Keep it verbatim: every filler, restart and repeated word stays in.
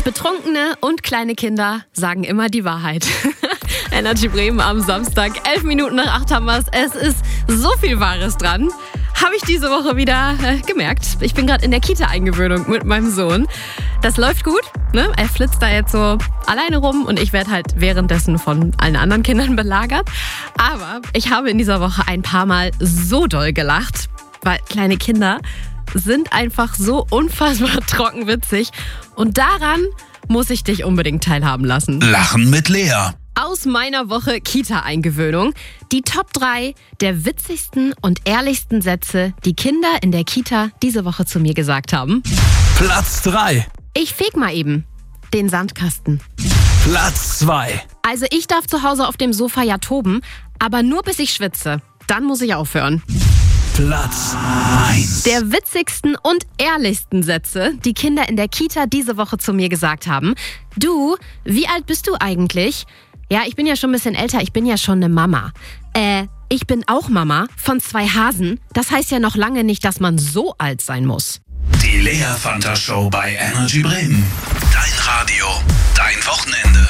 Betrunkene und kleine Kinder sagen immer die Wahrheit. Energy Bremen am Samstag, elf Minuten nach acht haben wir's. Es ist so viel Wahres dran. Habe ich diese Woche wieder äh, gemerkt. Ich bin gerade in der Kita-Eingewöhnung mit meinem Sohn. Das läuft gut, ne? Er flitzt da jetzt so alleine rum und ich werde halt währenddessen von allen anderen Kindern belagert. Aber ich habe in dieser Woche ein paar Mal so doll gelacht, weil kleine Kinder sind einfach so unfassbar trockenwitzig. Und daran muss ich dich unbedingt teilhaben lassen. Lachen mit Lea. Aus meiner Woche Kita-Eingewöhnung. Die Top drei der witzigsten und ehrlichsten Sätze, die Kinder in der Kita diese Woche zu mir gesagt haben. Platz drei. Ich feg mal eben den Sandkasten. Platz zwei. Also ich darf zu Hause auf dem Sofa ja toben, aber nur bis ich schwitze. Dann muss ich aufhören. Platz eins. Der witzigsten und ehrlichsten Sätze, die Kinder in der Kita diese Woche zu mir gesagt haben. Du, wie alt bist du eigentlich? Ja, ich bin ja schon ein bisschen älter, ich bin ja schon eine Mama. Äh, ich bin auch Mama von zwei Hasen. Das heißt ja noch lange nicht, dass man so alt sein muss. Die Lea Fanta Show bei Energy Bremen. Dein Radio, dein Wochenende.